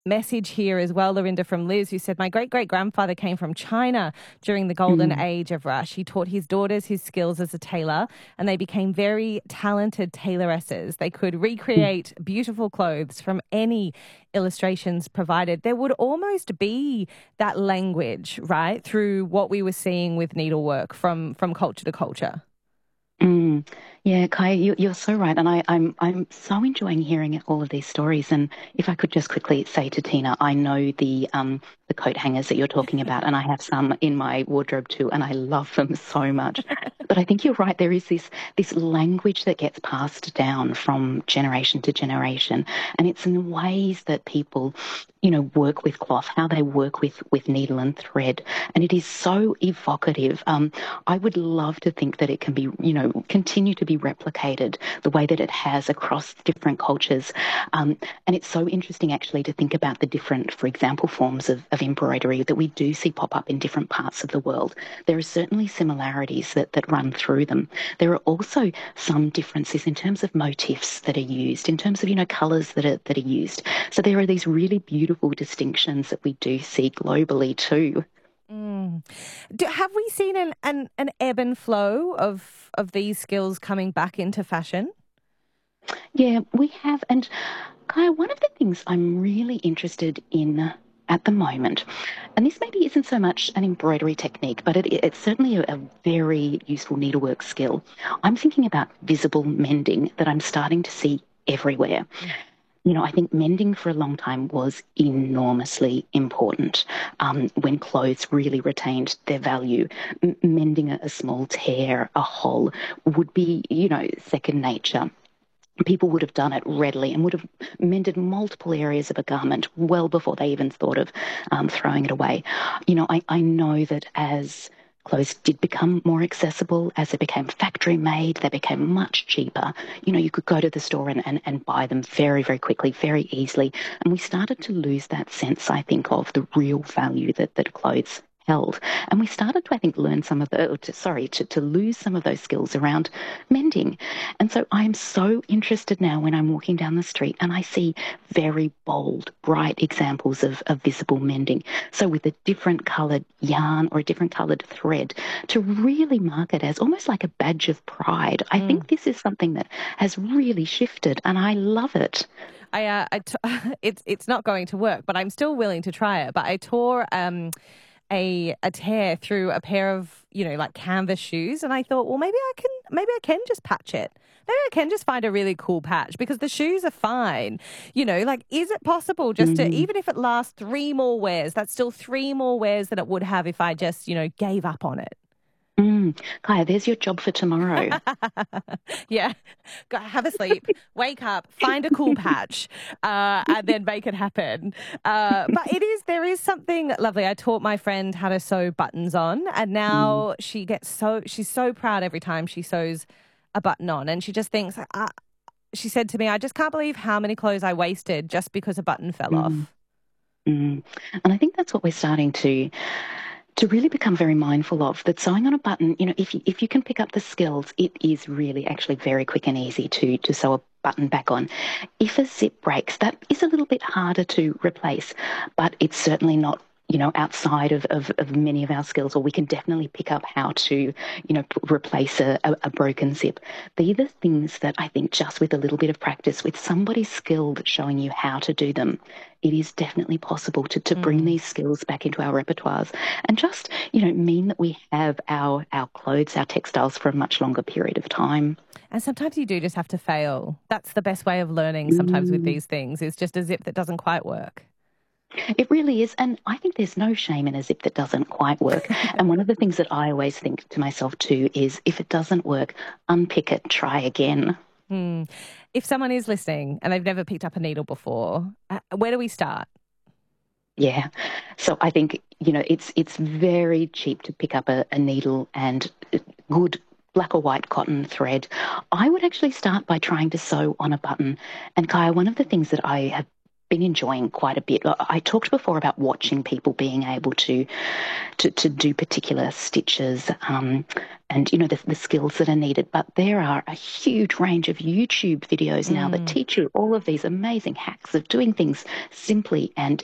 message here as well, Lorinda, from Liz, who said, my great-great-grandfather came from China during the golden age of rush. He taught his daughters his skills as a tailor, and they became very talented tailoresses. They could recreate beautiful clothes from any illustrations provided. There would almost be that language, right, through what we were seeing with needlework from culture to culture. Mm. Yeah, Kai, you're so right, and I'm so enjoying hearing all of these stories. And if I could just quickly say to Tina, I know the coat hangers that you're talking about, and I have some in my wardrobe too, and I love them so much. But I think you're right. There is this language that gets passed down from generation to generation, and it's in ways that people, work with cloth, how they work with needle and thread, and it is so evocative. I would love to think that it can be, continue to be replicated the way that it has across different cultures. And it's so interesting actually to think about the different, for example, forms of embroidery that we do see pop up in different parts of the world. There are certainly similarities that run through them. There are also some differences in terms of motifs that are used, in terms of, colours that are used. So there are these really beautiful distinctions that we do see globally too. Mm. Have we seen an ebb and flow of these skills coming back into fashion? Yeah, we have. And Kaya, one of the things I'm really interested in at the moment, and this maybe isn't so much an embroidery technique, but it's certainly a very useful needlework skill. I'm thinking about visible mending that I'm starting to see everywhere. I think mending for a long time was enormously important when clothes really retained their value. Mending a small tear, a hole would be, second nature. People would have done it readily and would have mended multiple areas of a garment well before they even thought of throwing it away. I know that as clothes did become more accessible, as they became factory made, they became much cheaper. You could go to the store and buy them very, very quickly, very easily. And we started to lose that sense, I think, of the real value that clothes held. And we started to, I think, learn some of to lose some of those skills around mending. And so I am so interested now when I'm walking down the street and I see very bold, bright examples of visible mending. So with a different coloured yarn or a different coloured thread to really mark it as almost like a badge of pride. I think this is something that has really shifted and I love it. It's not going to work, but I'm still willing to try it. But I tore a tear through a pair of, like canvas shoes. And I thought, well, maybe I can just patch it. Maybe I can just find a really cool patch because the shoes are fine. Like, is it possible just to, even if it lasts 3 more wears, that's still 3 more wears than it would have if I just, gave up on it. Kaya, there's your job for tomorrow. Yeah. Go, have a sleep, wake up, find a cool patch, and then make it happen. But there is something lovely. I taught my friend how to sew buttons on, and now she's so proud every time she sews a button on, and she just thinks, she said to me, I just can't believe how many clothes I wasted just because a button fell off. And I think that's what we're starting to really become very mindful of, that sewing on a button, if you can pick up the skills, it is really actually very quick and easy to sew a button back on. If a zip breaks, that is a little bit harder to replace, but it's certainly not outside of many of our skills, or we can definitely pick up how to, replace a broken zip. These are things that I think just with a little bit of practice, with somebody skilled showing you how to do them, it is definitely possible to bring these skills back into our repertoires and just, mean that we have our clothes, our textiles for a much longer period of time. And sometimes you do just have to fail. That's the best way of learning sometimes with these things, is just a zip that doesn't quite work. It really is. And I think there's no shame in a zip that doesn't quite work. And one of the things that I always think to myself too is if it doesn't work, unpick it, try again. If someone is listening and they've never picked up a needle before, where do we start? Yeah. So I think, it's very cheap to pick up a needle and good black or white cotton thread. I would actually start by trying to sew on a button. And Kaya, one of the things that I have been enjoying quite a bit. I talked before about watching people being able to do particular stitches, and, the skills that are needed. But there are a huge range of YouTube videos now that teach you all of these amazing hacks of doing things simply and